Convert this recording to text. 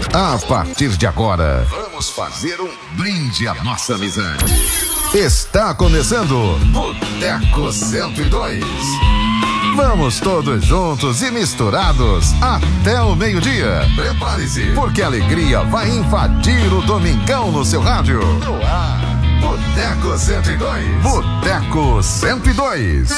A partir de agora, vamos fazer um brinde à nossa amizade. Está começando Boteco 102. Vamos todos juntos e misturados até o meio-dia. Prepare-se, porque a alegria vai invadir o domingão no seu rádio. No ar, Boteco 102. Boteco 102.